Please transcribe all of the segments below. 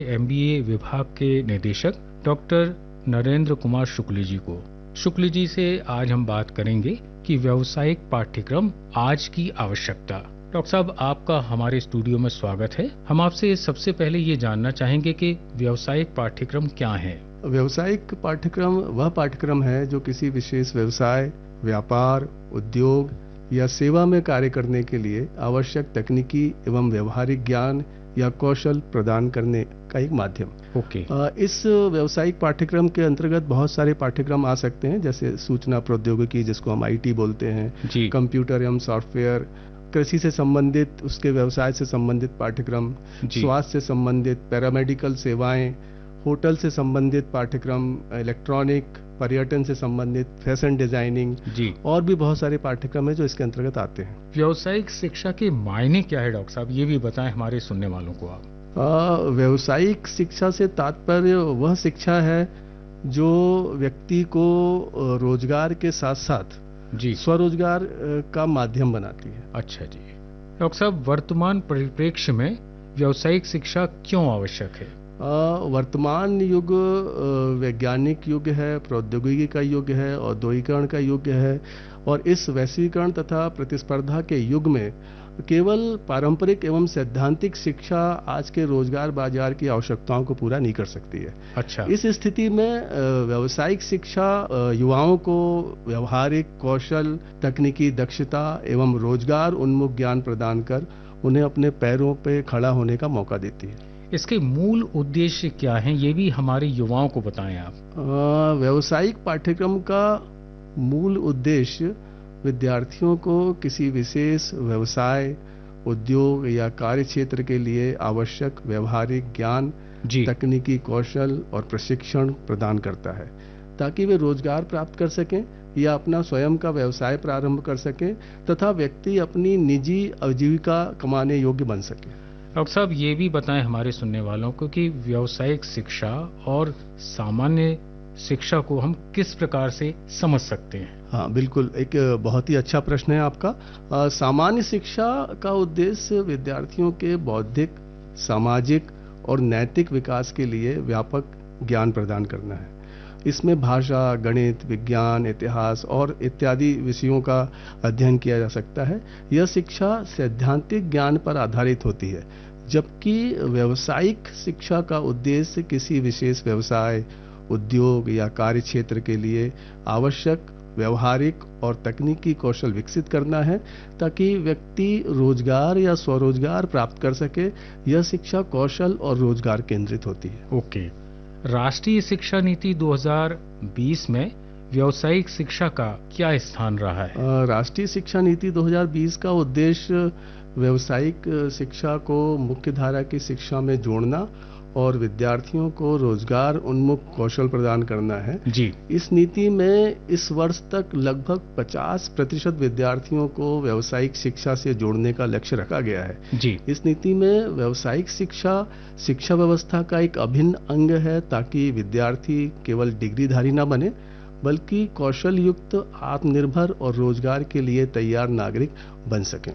MBA विभाग के निदेशक डॉक्टर नरेंद्र कुमार शुक्ल जी को। शुक्ल जी से आज हम बात करेंगे कि व्यावसायिक पाठ्यक्रम आज की आवश्यकता। डॉक्टर साहब, आपका हमारे स्टूडियो में स्वागत है। हम आपसे सबसे पहले ये जानना चाहेंगे कि व्यावसायिक पाठ्यक्रम क्या है। व्यावसायिक पाठ्यक्रम वह पाठ्यक्रम है जो किसी विशेष व्यवसाय, व्यापार, उद्योग या सेवा में कार्य करने के लिए आवश्यक तकनीकी एवं व्यवहारिक ज्ञान या कौशल प्रदान करने का एक माध्यम। ओके। इस व्यावसायिक पाठ्यक्रम के अंतर्गत बहुत सारे पाठ्यक्रम आ सकते हैं, जैसे सूचना प्रौद्योगिकी जिसको हम आईटी बोलते हैं, कंप्यूटर एवं सॉफ्टवेयर, कृषि से संबंधित उसके व्यवसाय से संबंधित पाठ्यक्रम, स्वास्थ्य से संबंधित, पैरामेडिकल सेवाएं, होटल से संबंधित पाठ्यक्रम, इलेक्ट्रॉनिक, पर्यटन से संबंधित, फैशन डिजाइनिंग और भी बहुत सारे पाठ्यक्रम है जो इसके अंतर्गत आते हैं। व्यावसायिक शिक्षा के मायने क्या है डॉक्टर साहब, ये भी बताएं हमारे सुनने वालों को आप। व्यावसायिक शिक्षा से तात्पर्य वह शिक्षा है जो व्यक्ति को रोजगार के साथ साथ स्वरोजगार का माध्यम बनाती है। अच्छा जी। डॉक्टर साहब, वर्तमान परिप्रेक्ष्य में व्यावसायिक शिक्षा क्यों आवश्यक है? वर्तमान युग वैज्ञानिक युग है, प्रौद्योगिकी का युग है, औद्योगिकरण का युग है और इस वैश्वीकरण तथा प्रतिस्पर्धा के युग में केवल पारंपरिक एवं सैद्धांतिक शिक्षा आज के रोजगार बाजार की आवश्यकताओं को पूरा नहीं कर सकती है। अच्छा। इस स्थिति में व्यावसायिक शिक्षा युवाओं को व्यवहारिक कौशल, तकनीकी दक्षता एवं रोजगार उन्मुख ज्ञान प्रदान कर उन्हें अपने पैरों पे खड़ा होने का मौका देती है। इसके मूल उद्देश्य क्या हैं, ये भी हमारे युवाओं को बताएं आप। व्यावसायिक पाठ्यक्रम का मूल उद्देश्य विद्यार्थियों को किसी विशेष व्यवसाय, उद्योग या कार्य क्षेत्र के लिए आवश्यक व्यवहारिक ज्ञान, तकनीकी कौशल और प्रशिक्षण प्रदान करता है ताकि वे रोजगार प्राप्त कर सकें या अपना स्वयं का व्यवसाय प्रारंभ कर सकें तथा व्यक्ति अपनी निजी आजीविका कमाने योग्य बन सके। डॉक्टर साहब, ये भी बताएं हमारे सुनने वालों को कि व्यावसायिक शिक्षा और सामान्य शिक्षा को हम किस प्रकार से समझ सकते हैं? हाँ बिल्कुल, एक बहुत ही अच्छा प्रश्न है आपका। सामान्य शिक्षा का उद्देश्य विद्यार्थियों के बौद्धिक, सामाजिक और नैतिक विकास के लिए व्यापक ज्ञान प्रदान करना है। इसमें भाषा, गणित, विज्ञान, इतिहास और इत्यादि विषयों का अध्ययन किया जा सकता है। यह शिक्षा सैद्धांतिक ज्ञान पर आधारित होती है, जबकि व्यावसायिक शिक्षा का उद्देश्य किसी विशेष व्यवसाय, उद्योग या कार्य क्षेत्र के लिए आवश्यक व्यवहारिक और तकनीकी कौशल विकसित करना है ताकि व्यक्ति रोजगार या स्वरोजगार प्राप्त कर सके। यह शिक्षा कौशल और रोजगार केंद्रित होती है। ओके। राष्ट्रीय शिक्षा नीति 2020 में व्यावसायिक शिक्षा का क्या स्थान रहा है? राष्ट्रीय शिक्षा नीति 2020 का उद्देश्य व्यावसायिक शिक्षा को मुख्य धारा की शिक्षा में जोड़ना और विद्यार्थियों को रोजगार उन्मुख कौशल प्रदान करना है। इस नीति में इस वर्ष तक लगभग 50% विद्यार्थियों को व्यावसायिक शिक्षा से जोड़ने का लक्ष्य रखा गया है। इस नीति में व्यावसायिक शिक्षा व्यवस्था का एक अभिन्न अंग है ताकि विद्यार्थी केवल डिग्रीधारी न बने बल्कि कौशल युक्त, आत्मनिर्भर और रोजगार के लिए तैयार नागरिक बन सकें।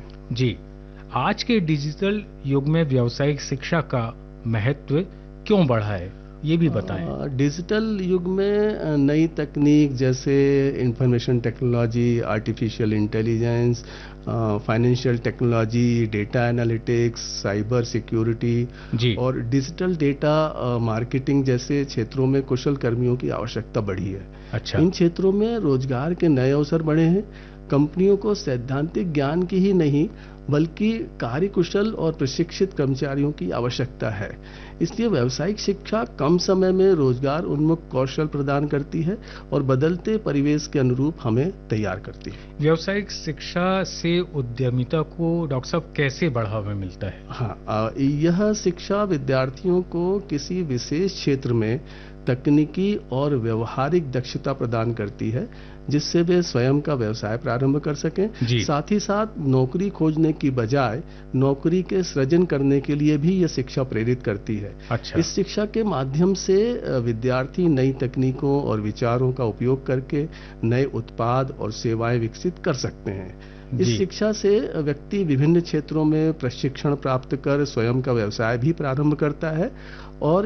आज के डिजिटल युग में व्यावसायिक शिक्षा का महत्व क्यों बढ़ा है, ये भी बताएं। डिजिटल युग में नई तकनीक जैसे information technology, artificial intelligence, financial technology, data analytics, cyber security और डिजिटल डेटा मार्केटिंग जैसे क्षेत्रों में कुशल कर्मियों की आवश्यकता बढ़ी है। अच्छा। इन क्षेत्रों में रोजगार के नए अवसर बढ़े हैं। कंपनियों को सैद्धांतिक ज्ञान की ही नहीं बल्कि कार्यकुशल और प्रशिक्षित कर्मचारियों की आवश्यकता है। इसलिए व्यावसायिक शिक्षा कम समय में रोजगार उन्मुख कौशल प्रदान करती है और बदलते परिवेश के अनुरूप हमें तैयार करती है। व्यावसायिक शिक्षा से उद्यमिता को डॉक्टर साहब कैसे बढ़ावा मिलता है? हाँ, यह शिक्षा विद्यार्थियों को किसी विशेष क्षेत्र में तकनीकी और व्यवहारिक दक्षता प्रदान करती है जिससे वे स्वयं का व्यवसाय प्रारंभ कर सकें। साथ ही साथ नौकरी खोजने की बजाय नौकरी के सृजन करने के लिए भी यह शिक्षा प्रेरित करती है। अच्छा। इस शिक्षा के माध्यम से विद्यार्थी नई तकनीकों और विचारों का उपयोग करके नए उत्पाद और सेवाएं विकसित कर सकते हैं। इस जी। शिक्षा से व्यक्ति विभिन्न क्षेत्रों में प्रशिक्षण प्राप्त कर स्वयं का व्यवसाय भी प्रारंभ करता है और